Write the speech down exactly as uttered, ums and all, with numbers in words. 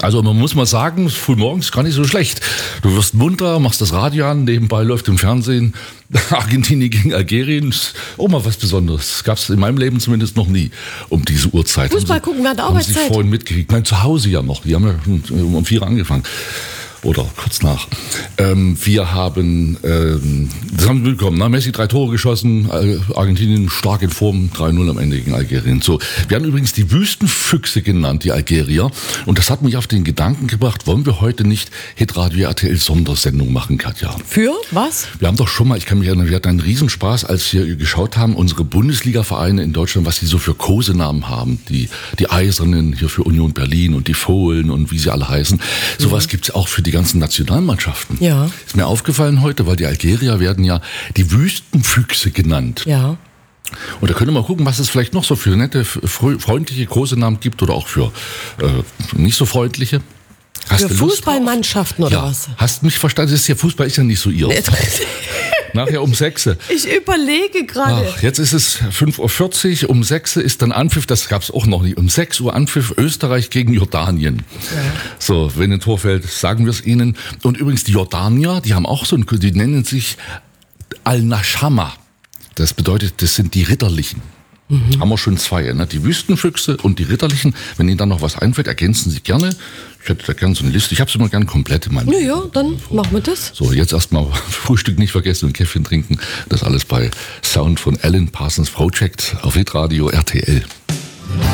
Also man muss mal sagen, frühmorgens gar nicht so schlecht. Du wirst munter, machst das Radio an, nebenbei läuft im Fernsehen Argentinien gegen Algerien. Oh, mal was Besonderes. Gab es in meinem Leben zumindest noch nie um diese Uhrzeit. Fußball gucken während der Arbeitszeit. Haben Sie vorhin mitgekriegt. Nein, zu Hause ja noch. Die haben ja um vier Uhr angefangen. Oder kurz nach. Ähm, wir haben, ähm, das haben wir bekommen, ne? Messi drei Tore geschossen, Argentinien stark in Form, drei null am Ende gegen Algerien. So, wir haben übrigens die Wüstenfüchse genannt, die Algerier. Und das hat mich auf den Gedanken gebracht, wollen wir heute nicht Hitradio R T L Sondersendung machen, Katja? Für was? Wir haben doch schon mal, ich kann mich erinnern, wir hatten einen Riesenspaß, als wir geschaut haben, unsere Bundesliga-Vereine in Deutschland, was sie so für Kosenamen haben. Die, die Eisernen hier für Union Berlin und die Fohlen und wie sie alle heißen. Sowas mhm. gibt's auch für die ganzen Nationalmannschaften. Ja. Ist mir aufgefallen heute, weil die Algerier werden ja die Wüstenfüchse genannt. Ja. Und da können wir mal gucken, was es vielleicht noch so für nette, freundliche Kosenamen gibt oder auch für äh, nicht so freundliche. Hast für Fußballmannschaften oder ja. was? Hast mich verstanden? Das ist ja, Fußball ist ja nicht so ihr. Nachher um sechs. Ich überlege gerade. Jetzt ist es fünf Uhr vierzig, um sechs ist dann Anpfiff, das gab es auch noch nicht. Um sechs Uhr Anpfiff Österreich gegen Jordanien. Ja. So, wenn ein Tor fällt, sagen wir es Ihnen. Und übrigens die Jordanier, die haben auch so ein, die nennen sich Al-Nashama. Das bedeutet, das sind die Ritterlichen. Mhm. Haben wir schon zwei, ne? Die Wüstenfüchse und die Ritterlichen. Wenn Ihnen dann noch was einfällt, ergänzen Sie gerne. Ich hätte da gerne so eine Liste. Ich habe sie immer gerne komplett in meinem Ja, ja, dann so. Machen wir das. So, jetzt erstmal Frühstück nicht vergessen und Käffchen trinken. Das alles bei Sound von Alan Parsons Project auf Hitradio R T L.